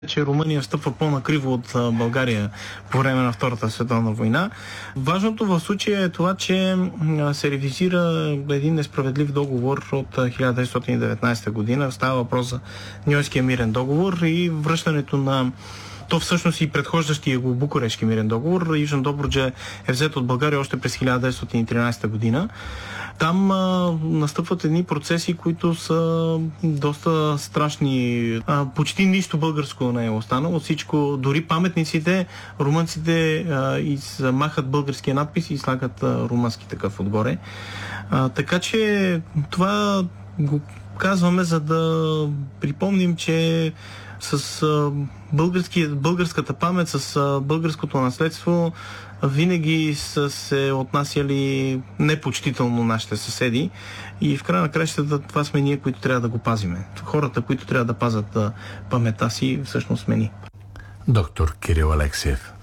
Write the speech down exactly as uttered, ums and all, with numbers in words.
че Румъния встъпва по-накриво от България по време на Втората световна война. Важното в случая е това, че се ревизира един несправедлив договор от хиляда деветстотин и деветнадесета година. Става въпрос за Ньойския мирен договор и връщането на то всъщност и предхождащия го Букурешки мирен договор. Южна Добруджа е взет от България още през хиляда деветстотин и тринадесета година. Там а, настъпват едни процеси, които са доста страшни. А, почти нищо българско не е останало. Всичко, дори паметниците, румънците а, измахат българския надпис и слагат а, румънски такъв отгоре. А, така че това го казваме, за да припомним, че с а, български, българската памет, с а, българското наследство винаги са се отнасяли непочтително нашите съседи и в края на кращата това сме ние, които трябва да го пазиме. Хората, които трябва да пазят а, паметта си, всъщност сме ни. Доктор Кирил Алексиев.